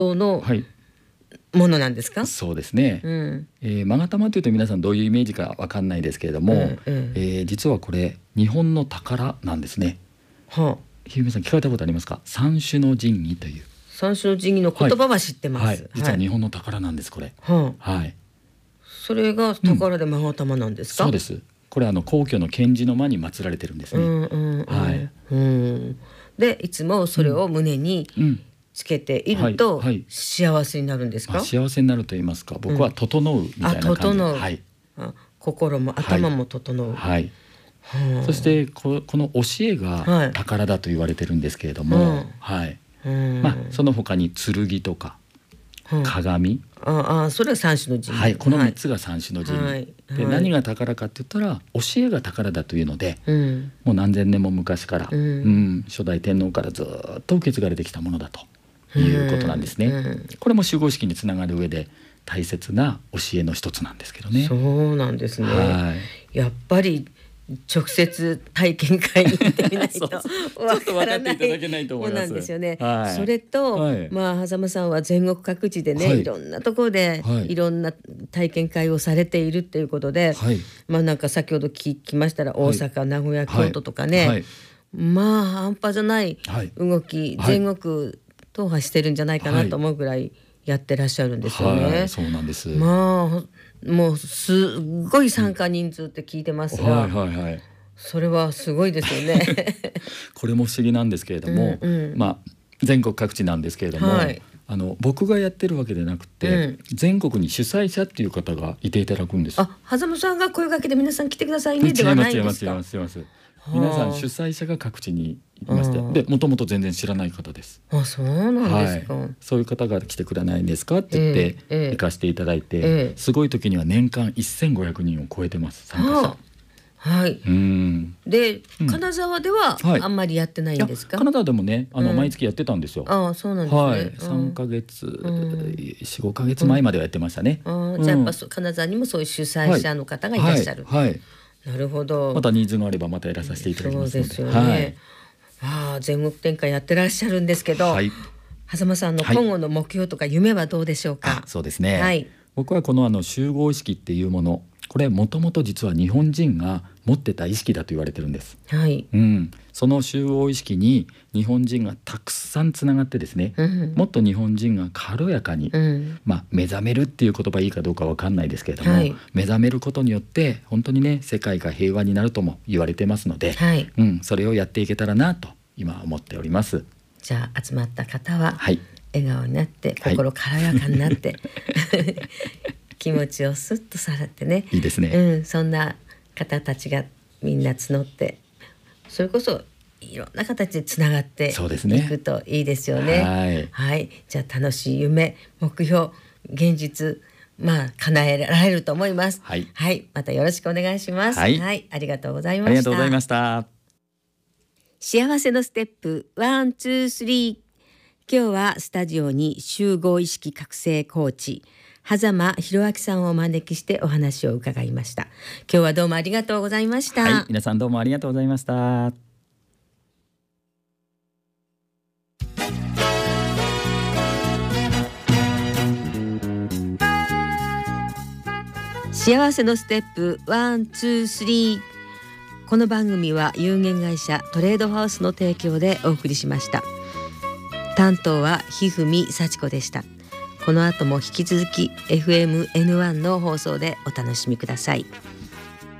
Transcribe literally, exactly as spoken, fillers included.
のはい、 ものなんですか？ そうですね、 うんえー、勾玉というと皆さんどういうイメージかわかんないですけれども、 うんうんえー実はこれ日本の宝なんですね。 はあ、 ひふみさん聞かれたことありますか？三種の神器という、 三種の神器の言葉は知ってます、 はい、実は日本の宝なんですこれ。 はあ、 はい、 それが宝で勾玉なんですか？ そうです。これあの皇居の乾治の間に祀られてるんですね。 うんうんうん、 はいうん、でいつもそれを胸にうんつけているとはいはい幸せになるんですか？ まあ、幸せになると言いますか、僕は整うみたいな感じで、 あ、整う、 はいあ、心も頭も整う、 はい、 はあ、 そしてここの教えはいが宝だと言われてるんですけれども、 うんはいうんまあ、その他に剣とかうん鏡、 ああ、それは三種の神器、 はい、このみっつが三種の神器、 はいではい何が宝かって言ったら教えが宝だというので、 うんもう何千年も昔から、 うんうん初代天皇からずっと受け継がれてきたものだということなんですね。 うんうんこれも集合式につながる上で大切な教えの一つなんですけどね。 そうなんですね、 はやっぱり直接体験会に行ってみないとそうそうわちょっと分かからないっていただけないと思いますものなんですよね、 はいそれと、 はいまあ狭間さんは全国各地でね、 はいいろんなところで、 はいいろんな体験会をされているっていうことで、 はいまあなんか先ほど聞きましたら大阪、名古屋、 はい京都とかね、 はいまあ半端じゃないはい動き、 はい全国踏破してるんじゃないかなと思うぐらいやってらっしゃるんですよね、 はい、そうなんです。 まあもうすっごい参加人数って聞いてますが、 はいはいはい。 それはすごいですよね。 これも不思議なんですけれども、 うんうんまあ全国各地なんですけれども、 はいあの僕がやってるわけでなくて、 うん全国に主催者っていう方がいていただくんです。 あ、狭間さんが声掛けで皆さん来てくださいね違ではいなます違います違いいんですか？ ます違います。 はあ皆さん主催者が各地にいまして、 あーでもともと全然知らない方です。 あ、そうなんですか。 はい、そういう方が来てくれないんですかって言ってええええ行かせていただいて、 ええすごい時には年間せんごひゃくにんを超えてます参加者。 はあ、はい。 うんで、 うん金沢でははいあんまりやってないんですか？ いやカナダでもねあの、 うん毎月やってたんですよ。 ああ、そうなんですね。 はい、 うんさんかげつ、 んよん、ごかげつまえまではやってましたね。 ああ、じゃあやっぱそう金沢にもそういう主催者の方がいらっしゃる。 はいはい、 なるほど。 またニーズがあればまたやらさせていただきますので。 そうですよね。ああ、全国展開やってらっしゃるんですけど、 はい、 狭間さんの今後の目標とか夢はどうでしょうか？ あそうですね、 はい。 僕はこのあの集合意識っていうもの、これもともと実は日本人が持ってた意識だと言われてるんです。 はい。 うん、その集合意識に日本人がたくさんつながってですね、 うんもっと日本人が軽やかに、 うんまあ、目覚めるっていう言葉いいかどうかわかんないですけれども、 はい目覚めることによって本当にね世界が平和になるとも言われてますので、 はい。 うん、それをやっていけたらなと今思っております。 じゃあ集まった方ははい、 笑顔になってはい心軽やかになって、気持ちをスッとさらってね、 いいですね。 うん、そんな方たちがみんな募ってそれこそいろんな形でつながってそうですねいくといいですよね。 はいはい、じゃあ楽しい夢目標現実まあ叶えられると思います。 はいまたよろしくお願いします。 はいありがとうございました。 ありがとうございました。 幸せのステップワンツースリー。今日はスタジオに集合意識覚醒コーチ狭間弘明さんをお招きしてお話を伺いました。今日はどうもありがとうございました。 はい、皆さんどうもありがとうございました。 幸せのステップワンツースリー。この番組は有限会社トレードハウスの提供でお送りしました。担当はひふみさちこでした。この後も引き続き エフエムエヌワン の放送でお楽しみください。